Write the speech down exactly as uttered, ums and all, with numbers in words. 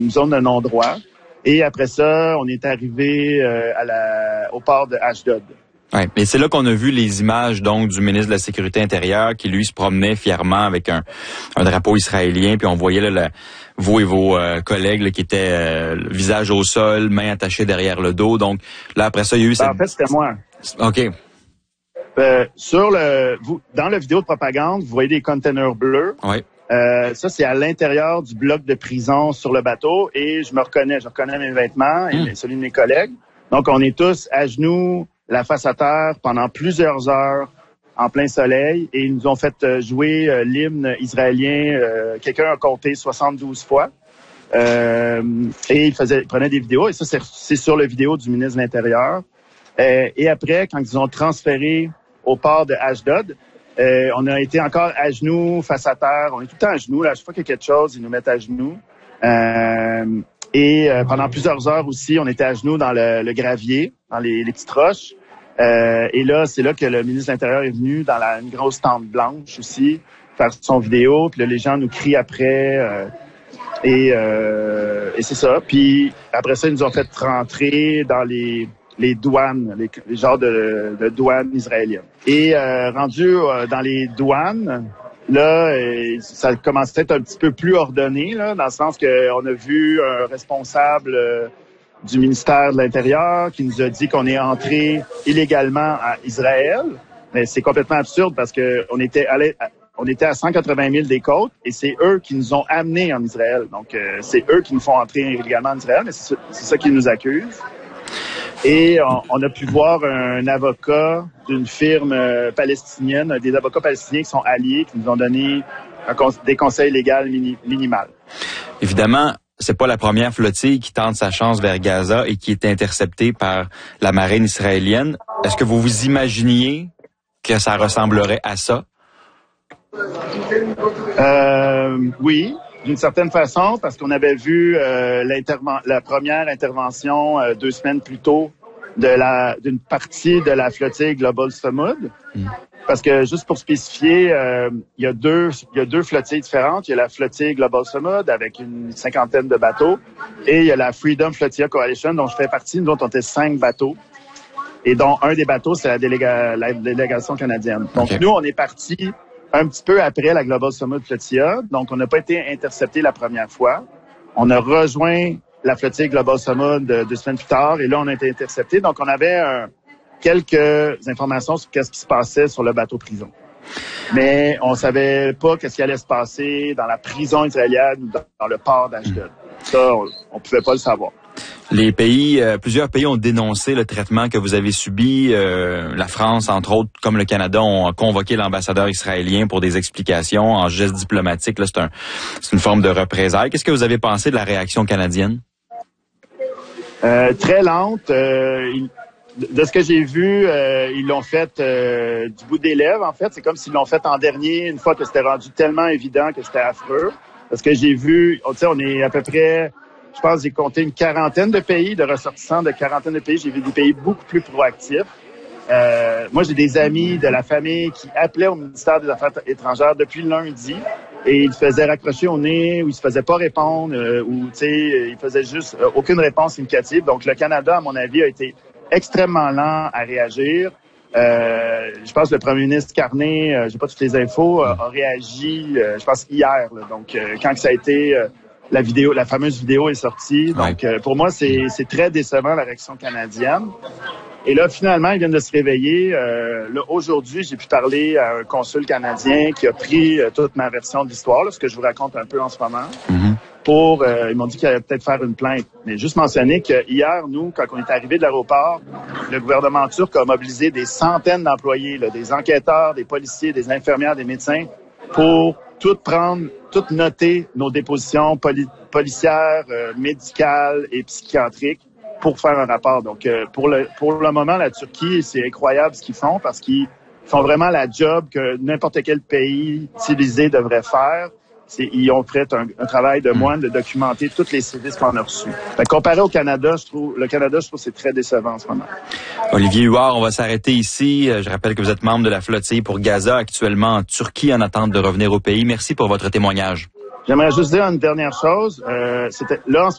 zone de non-droit. Et après ça, on est arrivé euh, à la, au port de Ashdod. Ouais, mais c'est là qu'on a vu les images donc du ministre de la Sécurité intérieure qui lui se promenait fièrement avec un, un drapeau israélien, puis on voyait là, là vous et vos euh, collègues là, qui étaient euh, le visage au sol, mains attachées derrière le dos. Donc là après ça, il y a eu ben, cette... En fait, c'était moi. OK. Euh, sur le vous, dans la vidéo de propagande, vous voyez des containers bleus. Oui. Euh, ça, c'est à l'intérieur du bloc de prison sur le bateau et je me reconnais. Je reconnais mes vêtements et mmh. celui de mes collègues. Donc, on est tous à genoux, la face à terre pendant plusieurs heures en plein soleil et ils nous ont fait jouer euh, l'hymne israélien. Euh, quelqu'un a compté soixante-douze fois. Euh, et il faisait, il prenait des vidéos et ça, c'est, c'est sur le vidéo du ministre de l'Intérieur. Euh, et après, quand ils ont transféré au port de Ashdod, Euh, on a été encore à genoux, face à terre. On est tout le temps à genoux. Là. Chaque fois qu'il y a quelque chose, ils nous mettent à genoux. Euh, et euh, pendant plusieurs heures aussi, on était à genoux dans le, le gravier, dans les, les petites roches. Euh, et là, c'est là que le ministre de l'Intérieur est venu dans la, une grosse tente blanche aussi, faire son vidéo. Puis là, les gens nous crient après. Euh, et, euh, et c'est ça. Puis après ça, ils nous ont fait rentrer dans les... les douanes, les, les genres de, de douanes israéliennes. Et euh, rendu euh, dans les douanes, là, euh, ça commençait à être un petit peu plus ordonné, là, dans le sens qu'on a vu un responsable euh, du ministère de l'Intérieur qui nous a dit qu'on est entré illégalement à Israël. Mais c'est complètement absurde parce que on était allé, on était à cent quatre-vingt mille des côtes et c'est eux qui nous ont amenés en Israël. Donc, euh, c'est eux qui nous font entrer illégalement en Israël, mais c'est, c'est ça qu'ils nous accusent. Et on, on a pu voir un avocat d'une firme euh, palestinienne, des avocats palestiniens qui sont alliés, qui nous ont donné un, des conseils légaux mini, minimales. Évidemment, c'est pas la première flottille qui tente sa chance vers Gaza et qui est interceptée par la marine israélienne. Est-ce que vous vous imaginiez que ça ressemblerait à ça? Euh, oui. D'une certaine façon, parce qu'on avait vu euh, la première intervention euh, deux semaines plus tôt de la d'une partie de la flottille Global Samud. Mm. Parce que juste pour spécifier, euh, il y a deux il y a deux flottilles différentes. Il y a la flottille Global Samud avec une cinquantaine de bateaux et il y a la Freedom Flotilla Coalition dont je fais partie. Nous autres, on était cinq bateaux et dont un des bateaux c'est la, déléga, la délégation canadienne. Donc okay. Nous, on est partis un petit peu après la Global Samud Flotilla. Donc, on n'a pas été intercepté la première fois. On a rejoint la flottille Global Samud deux semaines plus tard et là, on a été intercepté. Donc, on avait un, quelques informations sur ce qui se passait sur le bateau prison. Mais on savait pas qu'est-ce qui allait se passer dans la prison israélienne ou dans, dans le port d'Ashdod. Ça, on, on pouvait pas le savoir. Les pays, euh, plusieurs pays ont dénoncé le traitement que vous avez subi. Euh, la France, entre autres, comme le Canada, ont convoqué l'ambassadeur israélien pour des explications en geste diplomatique. Là, c'est, un, c'est une forme de représailles. Qu'est-ce que vous avez pensé de la réaction canadienne? Euh, très lente. Euh, il, de ce que j'ai vu, euh, ils l'ont fait euh, du bout des lèvres, en fait. C'est comme s'ils l'ont fait en dernier, une fois que c'était rendu tellement évident que c'était affreux. Parce que j'ai vu, tu sais, on est à peu près... Je pense que j'ai compté une quarantaine de pays, de ressortissants de quarantaine de pays. J'ai vu des pays beaucoup plus proactifs. Euh, moi, j'ai des amis de la famille qui appelaient au ministère des Affaires étrangères depuis lundi et ils se faisaient raccrocher au nez ou ils se faisaient pas répondre euh, ou, tu sais, ils faisaient juste euh, aucune réponse significative. Donc, le Canada, à mon avis, a été extrêmement lent à réagir. Euh, je pense que le premier ministre Carney, euh, j'ai pas toutes les infos, euh, a réagi, euh, je pense, hier. Là. Donc, euh, quand ça a été... Euh, La vidéo, la fameuse vidéo est sortie. Donc, euh, pour moi, c'est, c'est très décevant, la réaction canadienne. Et là, finalement, ils viennent de se réveiller. Euh, là, aujourd'hui, j'ai pu parler à un consul canadien qui a pris euh, toute ma version de l'histoire, là, ce que je vous raconte un peu en ce moment. Mm-hmm. Pour, euh, ils m'ont dit qu'il allait peut-être faire une plainte. Mais juste mentionner que hier, nous, quand on est arrivé de l'aéroport, le gouvernement turc a mobilisé des centaines d'employés, là, des enquêteurs, des policiers, des infirmières, des médecins, pour tout prendre, tout noter nos dépositions poli- policières, euh, médicales et psychiatriques pour faire un rapport. Donc, euh, pour le pour le moment, la Turquie, c'est incroyable ce qu'ils font parce qu'ils font vraiment la job que n'importe quel pays civilisé devrait faire. C'est, ils ont fait un, un travail de moine de documenter tous les services qu'on a reçus. Fait, comparé au Canada, je trouve, le Canada, je trouve que c'est très décevant en ce moment. Olivier Huard, on va s'arrêter ici. Je rappelle que vous êtes membre de la flottille pour Gaza, actuellement en Turquie, en attente de revenir au pays. Merci pour votre témoignage. J'aimerais juste dire une dernière chose. Euh, c'était là, en ce